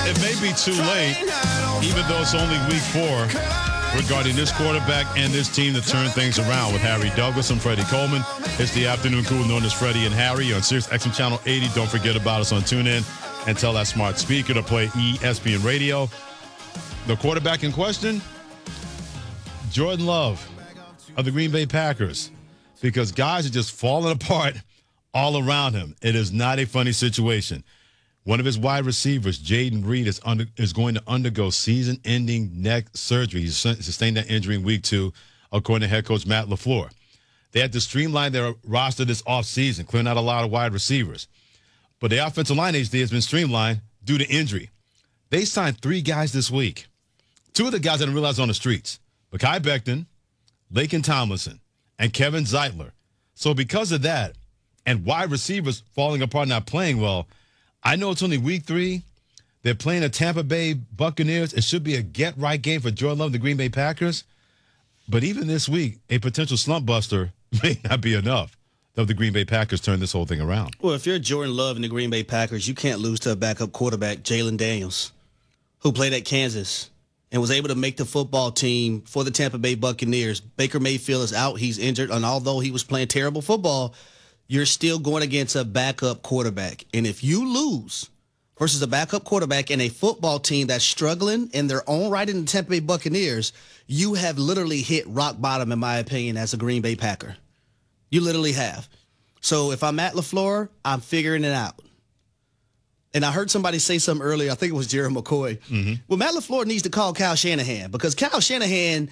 It may be too late, even though it's only week 4, regarding this quarterback and this team to turn things around with Harry Douglas and Freddie Coleman. It's the afternoon crew known as Freddie and Harry on Sirius XM Channel 80. Don't forget about us on TuneIn and tell that smart speaker to play ESPN Radio. The quarterback in question, Jordan Love of the Green Bay Packers, because guys are just falling apart all around him. It is not a funny situation. One of his wide receivers, Jaden Reed, is going to undergo season-ending neck surgery. He sustained that injury in week 2, according to head coach Matt LaFleur. They had to streamline their roster this offseason, clearing out a lot of wide receivers. But the offensive line HD has been streamlined due to injury. They signed 3 guys this week. 2 of the guys I didn't realize on the streets, Mekhi Becton, Laken Tomlinson, and Kevin Zeitler. So because of that, and wide receivers falling apart, not playing well, I know it's only week 3. They're playing the Tampa Bay Buccaneers. It should be a get-right game for Jordan Love, the Green Bay Packers. But even this week, a potential slump buster may not be enough of the Green Bay Packers turn this whole thing around. Well, if you're Jordan Love and the Green Bay Packers, you can't lose to a backup quarterback, Jalen Daniels, who played at Kansas and was able to make the football team for the Tampa Bay Buccaneers. Baker Mayfield is out. He's injured. And although he was playing terrible football, you're still going against a backup quarterback. And if you lose versus a backup quarterback and a football team that's struggling in their own right in the Tampa Bay Buccaneers, you have literally hit rock bottom, in my opinion, as a Green Bay Packer. You literally have. So if I'm Matt LaFleur, I'm figuring it out. And I heard somebody say something earlier, I think it was Jerry McCoy. Mm-hmm. Well, Matt LaFleur needs to call Kyle Shanahan, because Kyle Shanahan,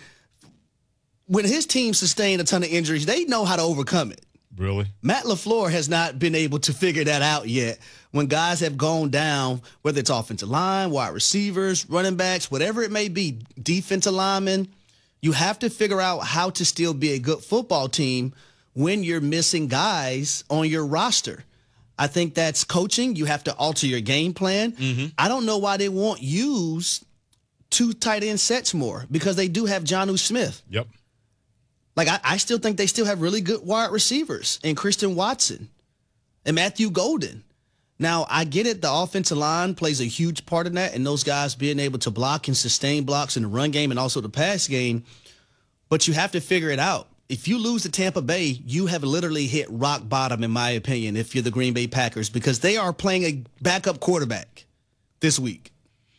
when his team sustained a ton of injuries, they know how to overcome it. Really? Matt LaFleur has not been able to figure that out yet. When guys have gone down, whether it's offensive line, wide receivers, running backs, whatever it may be, defensive linemen, you have to figure out how to still be a good football team when you're missing guys on your roster. I think that's coaching. You have to alter your game plan. Mm-hmm. I don't know why they won't use 2 tight end sets more, because they do have Jonnu Smith. Yep. Like, I still think they still have really good wide receivers in Christian Watson and Matthew Golden. Now, I get it. The offensive line plays a huge part in that, and those guys being able to block and sustain blocks in the run game and also the pass game. But you have to figure it out. If you lose to Tampa Bay, you have literally hit rock bottom, in my opinion, if you're the Green Bay Packers, because they are playing a backup quarterback this week.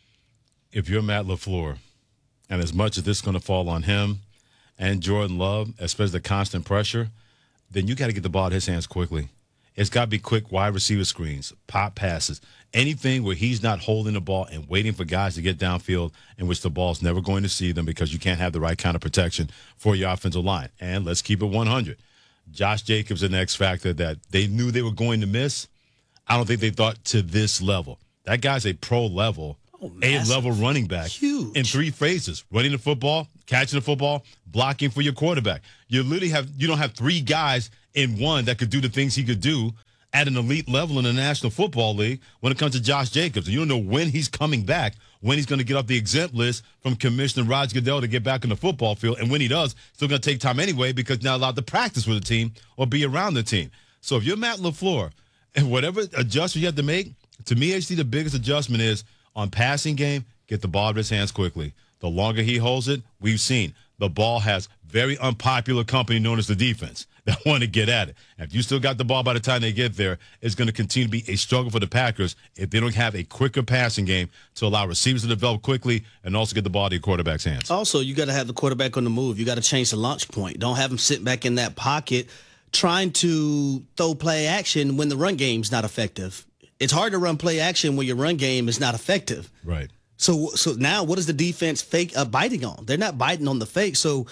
If you're Matt LaFleur, and as much as this is going to fall on him and Jordan Love, especially the constant pressure, then you got to get the ball in his hands quickly. It's got to be quick wide receiver screens, pop passes, anything where he's not holding the ball and waiting for guys to get downfield in which the ball's never going to see them, because you can't have the right kind of protection for your offensive line. And let's keep it 100. Josh Jacobs, an X factor that they knew they were going to miss. I don't think they thought to this level. That guy's a pro level, A-level running back. Huge. In 3 phases: running the football, catching the football, blocking for your quarterback. You don't have 3 guys in one that could do the things he could do at an elite level in the National Football League when it comes to Josh Jacobs. And you don't know when he's coming back, when he's going to get off the exempt list from Commissioner Roger Goodell to get back on the football field. And when he does, it's still going to take time anyway, because he's not allowed to practice with the team or be around the team. So if you're Matt LaFleur, and whatever adjustment you have to make, to me, actually, the biggest adjustment is on passing game, get the ball in his hands quickly. The longer he holds it, we've seen the ball has very unpopular company known as the defense that want to get at it. And if you still got the ball by the time they get there, it's going to continue to be a struggle for the Packers if they don't have a quicker passing game to allow receivers to develop quickly and also get the ball to your quarterback's hands. Also, you got to have the quarterback on the move. You got to change the launch point. Don't have him sitting back in that pocket trying to throw play action when the run game's not effective. It's hard to run play action when your run game is not effective. Right. So now what is the defense biting on? They're not biting on the fake. So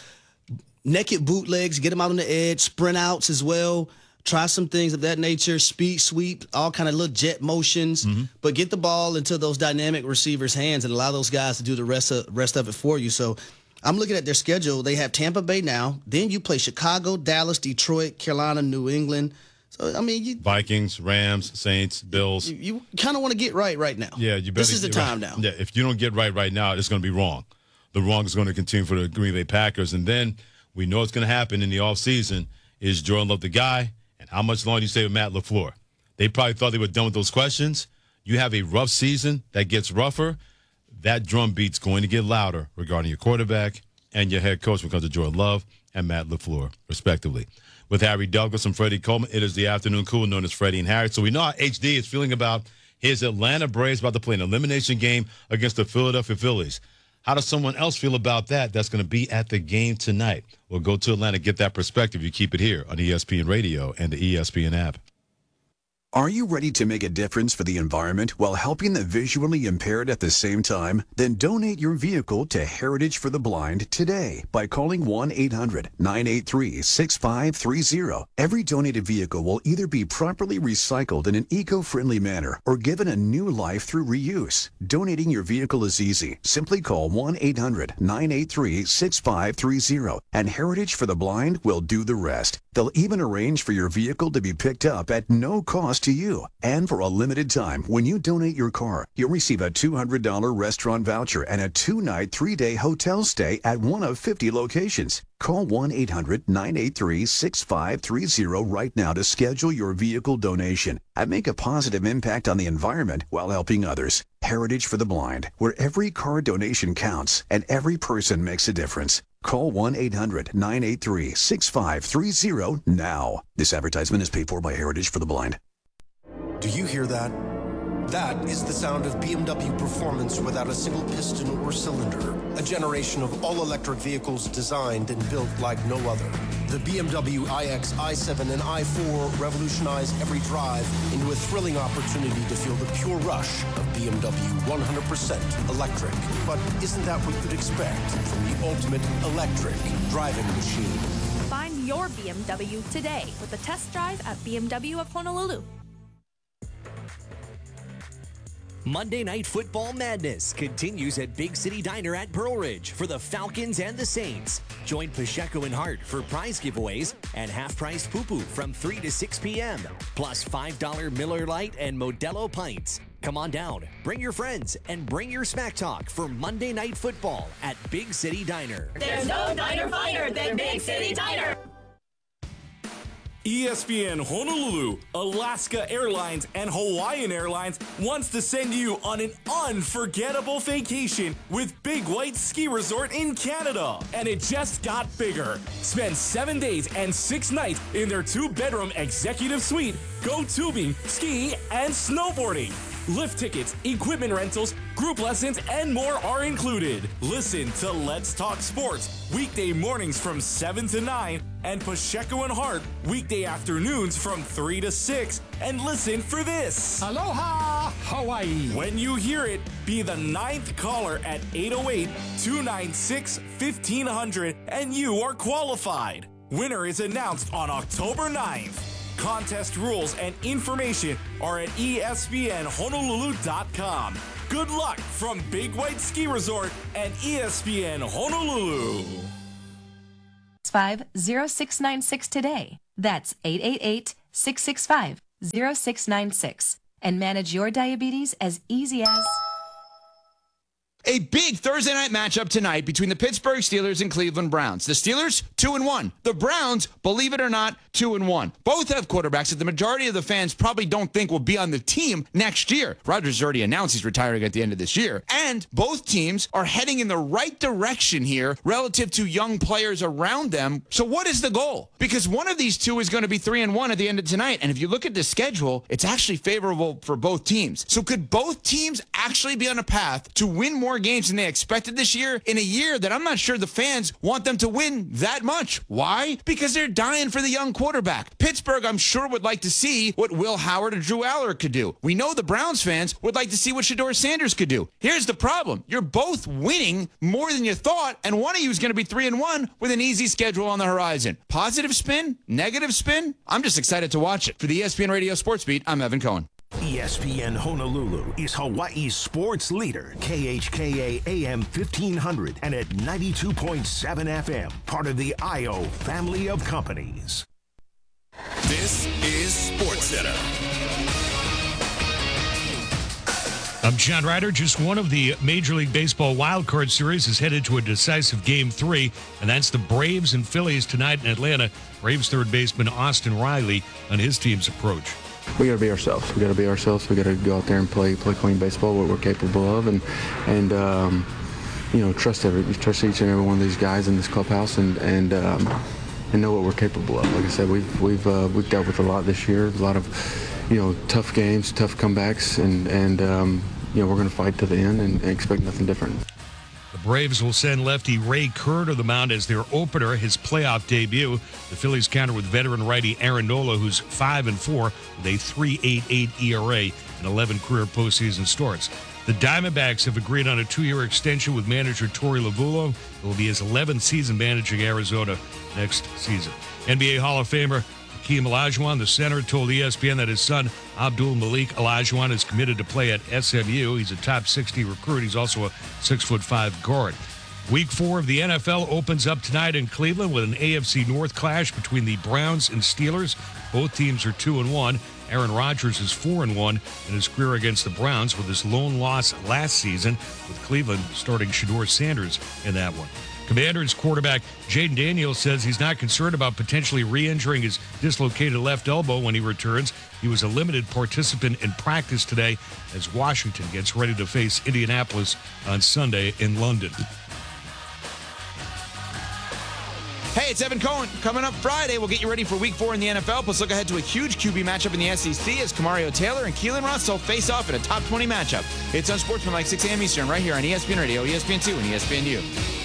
naked bootlegs, get them out on the edge, sprint outs as well. Try some things of that nature, speed sweep, all kind of little jet motions. Mm-hmm. But get the ball into those dynamic receivers' hands and allow those guys to do the rest of it for you. So I'm looking at their schedule. They have Tampa Bay now. Then you play Chicago, Dallas, Detroit, Carolina, New England. So, I mean, Vikings, Rams, Saints, Bills. You kind of want to get right now. Yeah, you better. This is the time now. Yeah, if you don't get right now, it's going to be wrong. The wrong is going to continue for the Green Bay Packers. And then we know what's going to happen in the offseason. Is Jordan Love the guy? And how much longer do you stay with Matt LaFleur? They probably thought they were done with those questions. you have a rough season that gets rougher, that drum beat's going to get louder regarding your quarterback and your head coach when it comes to Jordan Love and Matt LaFleur, respectively. With Harry Douglas and Freddie Coleman, it is the afternoon cool known as Freddie and Harry. So we know how HD is feeling about his Atlanta Braves about to play an elimination game against the Philadelphia Phillies. How does someone else feel about that that's going to be at the game tonight? We'll go to Atlanta, get that perspective. You keep it here on ESPN Radio and the ESPN app. Are you ready to make a difference for the environment while helping the visually impaired at the same time? Then donate your vehicle to Heritage for the Blind today by calling 1-800-983-6530. Every donated vehicle will either be properly recycled in an eco-friendly manner or given a new life through reuse. Donating your vehicle is easy. Simply call 1-800-983-6530 and Heritage for the Blind will do the rest. They'll even arrange for your vehicle to be picked up at no cost to you. And for a limited time, when you donate your car, you'll receive a $200 restaurant voucher and a 2-night, 3-day hotel stay at one of 50 locations. Call 1-800-983-6530 right now to schedule your vehicle donation and make a positive impact on the environment while helping others. Heritage for the Blind, where every car donation counts and every person makes a difference. Call 1-800-983-6530 now. This advertisement is paid for by Heritage for the Blind. Do you hear that? That is the sound of BMW performance without a single piston or cylinder. A generation of all-electric vehicles designed and built like no other. The BMW iX, i7, and i4 revolutionize every drive into a thrilling opportunity to feel the pure rush of BMW 100% electric. But isn't that what you'd expect from the ultimate electric driving machine? Find your BMW today with a test drive at BMW of Honolulu. Monday Night Football Madness continues at Big City Diner at Pearl Ridge for the Falcons and the Saints. Join Pacheco and Hart for prize giveaways and half-priced poo-poo from 3 to 6 p.m. Plus $5 Miller Lite and Modelo pints. Come on down, bring your friends, and bring your smack talk for Monday Night Football at Big City Diner. There's no diner finer than Big City Diner. ESPN Honolulu, Alaska Airlines, and Hawaiian Airlines wants to send you on an unforgettable vacation with Big White Ski Resort in Canada. And it just got bigger. Spend 7 days and 6 nights in their 2-bedroom executive suite. Go tubing, skiing, and snowboarding. Lift tickets, equipment rentals, group lessons, and more are included. Listen to Let's Talk Sports weekday mornings from 7 to 9 and Pacheco and Hart weekday afternoons from 3 to 6. And listen for this. Aloha, Hawaii. When you hear it, be the 9th caller at 808-296-1500 and you are qualified. Winner is announced on October 9th. Contest rules and information are at ESPNHonolulu.com. Good luck from Big White Ski Resort and ESPN Honolulu. 665-0696 today. That's 888-665-0696. And manage your diabetes as easy as... A big Thursday night matchup tonight between the Pittsburgh Steelers and Cleveland Browns. The Steelers, 2-1. The Browns, believe it or not, 2-1. Both have quarterbacks that the majority of the fans probably don't think will be on the team next year. Rodgers already announced he's retiring at the end of this year. And both teams are heading in the right direction here relative to young players around them. So what is the goal? Because one of these two is going to be 3-1 at the end of tonight. And if you look at the schedule, it's actually favorable for both teams. So could both teams actually be on a path to win more games than they expected this year in a year that I'm not sure the fans want them to win that much? Why? Because they're dying for the young quarterback. Pittsburgh, I'm sure, would like to see what Will Howard or Drew Aller could do. We know the Browns fans would like to see what Shedeur Sanders could do. Here's the problem. You're both winning more than you thought, and one of you is going to be 3-1 with an easy schedule on the horizon. Positive spin? Negative spin? I'm just excited to watch it. For the ESPN Radio Sports Beat, I'm Evan Cohen. ESPN Honolulu is Hawaii's sports leader. KHKA AM 1500 and at 92.7 FM. Part of the IO family of companies. This is SportsCenter. I'm John Ryder. Just one of the Major League Baseball wildcard series is headed to a decisive Game 3, and that's the Braves and Phillies tonight in Atlanta. Braves third baseman Austin Riley on his team's approach. we got to be ourselves. We got to be ourselves. We got to go out there and play clean baseball, what we're capable of, and trust each and every one of these guys in this clubhouse, and know what we're capable of. Like I said, we've dealt with a lot this year, a lot of tough games, tough comebacks, and we're going to fight to the end and expect nothing different. The Braves will send lefty Ray Kerr to the mound as their opener, his playoff debut. The Phillies counter with veteran righty Aaron Nola, who's 5-4 with a 3.88 ERA and 11 career postseason starts. The Diamondbacks have agreed on a 2-year extension with manager Torey Lovullo. It will be his 11th season managing Arizona next season. NBA Hall of Famer Hakeem Olajuwon, the center, told ESPN that his son Abdul Malik Olajuwon is committed to play at SMU. He's a top 60 recruit. He's also a 6'5" guard. Week 4 of the NFL opens up tonight in Cleveland with an AFC North clash between the Browns and Steelers. Both teams are 2-1. Aaron Rodgers is 4-1 in his career against the Browns with his lone loss last season, with Cleveland starting Shedeur Sanders in that one. Commanders quarterback Jaden Daniels says he's not concerned about potentially re-injuring his dislocated left elbow when he returns. He was a limited participant in practice today as Washington gets ready to face Indianapolis on Sunday in London. Hey, it's Evan Cohen. Coming up Friday, we'll get you ready for Week 4 in the NFL, plus look ahead to a huge QB matchup in the SEC as Kamario Taylor and Keelan Russell face off in a top 20 matchup. It's Unsportsmanlike 6 a.m. Eastern right here on ESPN Radio, ESPN2, and ESPNU.